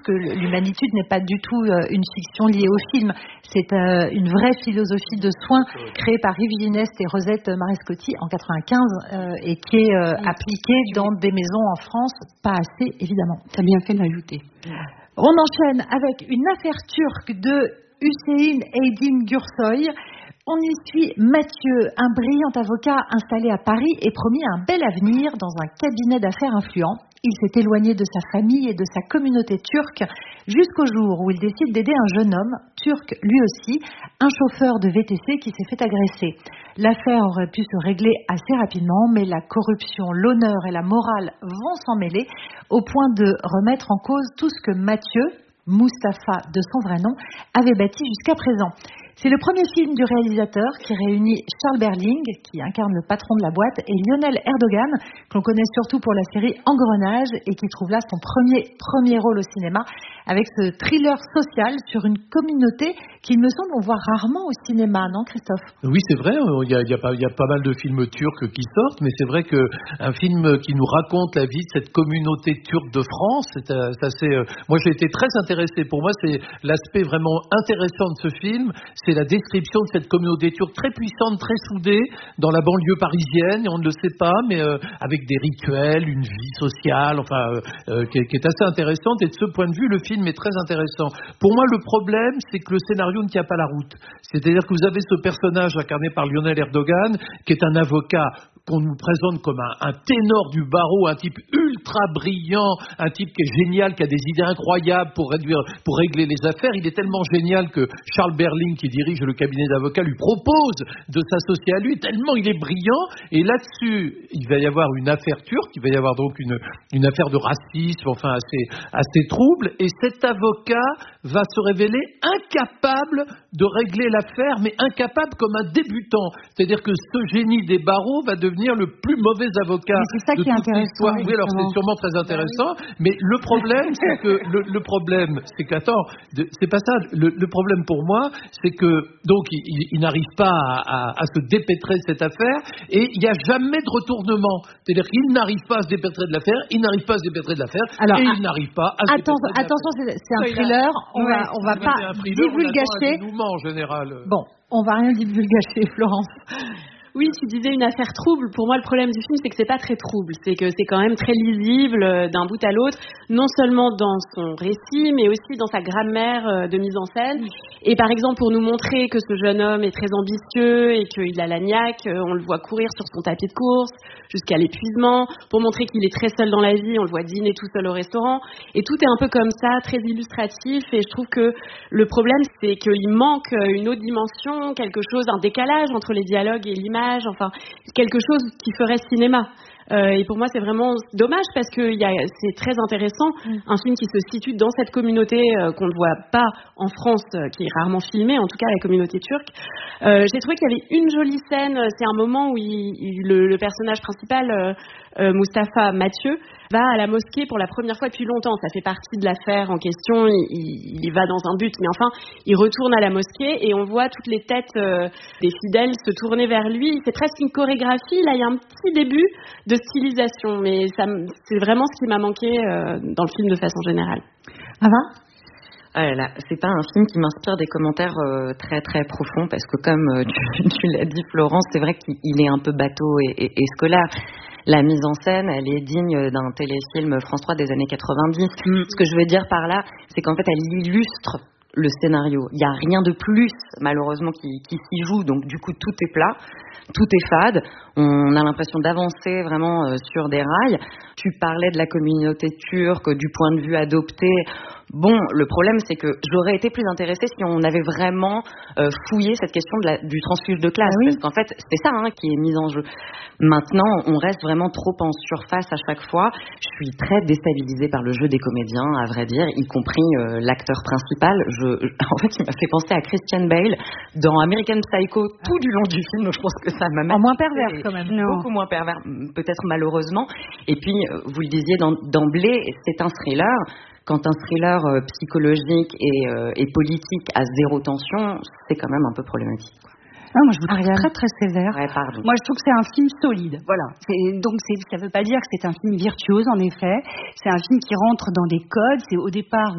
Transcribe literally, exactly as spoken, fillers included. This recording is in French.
que l'humanitude n'est pas du tout euh, une fiction liée au film. C'est euh, une vraie philosophie de soins créée par Yves Gineste et Rosette Marescotti en quatre-vingt-quinze euh, et qui est euh, oui. appliquée dans des maisons en France, pas assez évidemment. Tu as bien fait de l'ajouter. On enchaîne avec une affaire turque de Hüseyin Aydin Gürsoy. On y suit Mathieu, un brillant avocat installé à Paris et promis un bel avenir dans un cabinet d'affaires influent. Il s'est éloigné de sa famille et de sa communauté turque jusqu'au jour où il décide d'aider un jeune homme, turc lui aussi, un chauffeur de V T C qui s'est fait agresser. L'affaire aurait pu se régler assez rapidement, mais la corruption, l'honneur et la morale vont s'en mêler au point de remettre en cause tout ce que Mathieu, Mustapha de son vrai nom, avait bâti jusqu'à présent. C'est le premier film du réalisateur qui réunit Charles Berling, qui incarne le patron de la boîte, et Lionel Erdogan, que l'on connaît surtout pour la série Engrenage, et qui trouve là son premier, premier rôle au cinéma, avec ce thriller social sur une communauté qu'il me semble on voit rarement au cinéma, non Christophe ? Oui, c'est vrai, il y a, il y a pas, il y a pas mal de films turcs qui sortent, mais c'est vrai qu'un film qui nous raconte la vie de cette communauté turque de France, c'est, c'est assez, euh, moi j'ai été très intéressé, pour moi c'est l'aspect vraiment intéressant de ce film, c'est la description de cette communauté turque très puissante, très soudée dans la banlieue parisienne, et on ne le sait pas, mais euh, avec des rituels, une vie sociale, enfin, euh, euh, qui, est, qui est assez intéressante, et de ce point de vue, le film est très intéressant. Pour moi, le problème, c'est que le scénario ne tient pas la route. C'est-à-dire que vous avez ce personnage incarné par Lionel Erdogan, qui est un avocat qu'on nous présente comme un, un ténor du barreau, un type ultra brillant, un type qui est génial, qui a des idées incroyables pour réduire, pour régler les affaires. Il est tellement génial que Charles Berling, qui dirige le cabinet d'avocats, lui propose de s'associer à lui, tellement il est brillant. Et là-dessus, il va y avoir une affaire turque, il va y avoir donc une, une affaire de racisme, enfin assez, assez trouble. Et cet avocat va se révéler incapable de régler l'affaire, mais incapable comme un débutant. C'est-à-dire que ce génie des barreaux va devenir le plus mauvais avocat mais c'est ça de qui est toute l'histoire. Oui, alors c'est sûrement très intéressant, mais le problème, c'est que le, le problème, c'est qu'attends, de, c'est pas ça. Le, le problème pour moi, c'est que donc il, il, il n'arrive pas à, à, à se dépêtrer de cette affaire, et il n'y a jamais de retournement. C'est-à-dire qu'il n'arrive pas à se dépêtrer de l'affaire, il n'arrive pas à se dépêtrer de l'affaire, alors, et il n'arrive pas à se attention, dépêtrer de attention, l'affaire. c'est, c'est un thriller. On ouais, va, on va pas divulgacher. En général. Bon, on va rien divulgacher, Florence. Oui, tu disais une affaire trouble. Pour moi, le problème du film, c'est que c'est pas très trouble. C'est que c'est quand même très lisible euh, d'un bout à l'autre, non seulement dans son récit, mais aussi dans sa grammaire euh, de mise en scène. Et par exemple, pour nous montrer que ce jeune homme est très ambitieux et qu'il a la niaque, euh, on le voit courir sur son tapis de course jusqu'à l'épuisement. Pour montrer qu'il est très seul dans la vie, on le voit dîner tout seul au restaurant. Et tout est un peu comme ça, très illustratif. Et je trouve que le problème, c'est qu'il manque une autre dimension, quelque chose, un décalage entre les dialogues et l'image. Enfin, quelque chose qui ferait cinéma. Euh, et pour moi, c'est vraiment dommage parce que y a, c'est très intéressant, mm. un film qui se situe dans cette communauté euh, qu'on ne voit pas en France, euh, qui est rarement filmée, en tout cas la communauté turque. Euh, j'ai trouvé qu'il y avait une jolie scène, c'est un moment où il, il, le, le personnage principal, euh, euh, Mustapha Mathieu, va à la mosquée pour la première fois depuis longtemps. Ça fait partie de l'affaire en question, il, il, il y va dans un but, mais enfin, il retourne à la mosquée et on voit toutes les têtes euh, des fidèles se tourner vers lui. C'est presque une chorégraphie, là il y a un petit début de stylisation, mais ça, c'est vraiment ce qui m'a manqué euh, dans le film de façon générale. Ava ? Ah là là, c'est pas un film qui m'inspire des commentaires euh, très très profonds parce que comme euh, tu, tu l'as dit Florence, c'est vrai qu'il est un peu bateau et, et, et scolaire. La mise en scène, elle est digne d'un téléfilm France trois des années quatre-vingt-dix. Mm. Ce que je veux dire par là, c'est qu'en fait, elle illustre le scénario. Il n'y a rien de plus, malheureusement, qui, qui s'y joue. Donc, du coup, tout est plat, tout est fade. On a l'impression d'avancer vraiment euh, sur des rails. Tu parlais de la communauté turque, du point de vue adopté. Bon, le problème, c'est que j'aurais été plus intéressée si on avait vraiment euh, fouillé cette question de la, du transfuge de classe. Ah oui. Parce qu'en fait, c'est ça hein, qui est mis en jeu. Maintenant, on reste vraiment trop en surface à chaque fois. Je suis très déstabilisée par le jeu des comédiens, à vrai dire, y compris euh, l'acteur principal. Je, en fait, il m'a fait penser à Christian Bale dans American Psycho tout du long du film. Donc, je pense que ça m'a... En moins pervers, quand même. Non. Beaucoup moins pervers, peut-être malheureusement. Et puis, vous le disiez d'emblée, c'est un thriller. Quand un thriller euh, psychologique et, euh, et politique a zéro tension, c'est quand même un peu problématique. Ah, moi, je vous trouve très très sévère. Ouais, pardon. Moi, je trouve que c'est un film solide. Voilà. C'est, donc, c'est, ça ne veut pas dire que c'est un film virtuose, en effet. C'est un film qui rentre dans des codes. C'est au départ.